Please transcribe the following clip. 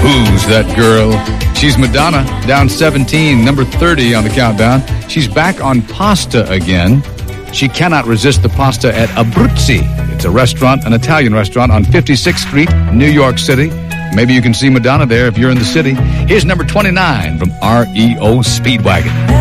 Who's that girl? She's Madonna, down 17, number 30 on the countdown. She's back on pasta again. She cannot resist the pasta at Abruzzi. It's a restaurant, an Italian restaurant on 56th Street, New York City. Maybe you can see Madonna there if you're in the city. Here's number 29 from REO Speedwagon.